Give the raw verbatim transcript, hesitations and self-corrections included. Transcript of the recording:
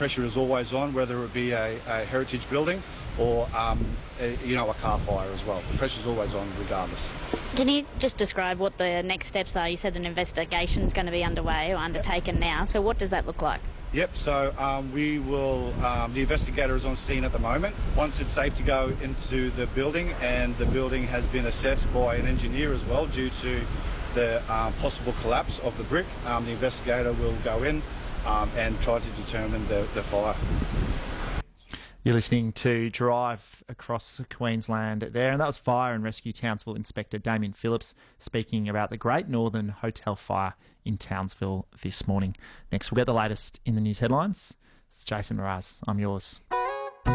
pressure is always on, whether it be a, a heritage building or, um, a, you know, a car fire as well. The pressure's always on regardless. Can you just describe what the next steps are? You said an investigation's going to be underway or undertaken now, so what does that look like? Yep, so um, we will, um, the investigator is on scene at the moment. Once it's safe to go into the building, and the building has been assessed by an engineer as well due to the um, possible collapse of the brick, um, the investigator will go in um, and try to determine the, the fire. You're listening to Drive Across Queensland there, and that was Fire and Rescue Townsville Inspector Damien Phillips speaking about the Great Northern Hotel fire in Townsville this morning. Next, we'll get the latest in the news headlines. It's Jason Mraz. I'm yours.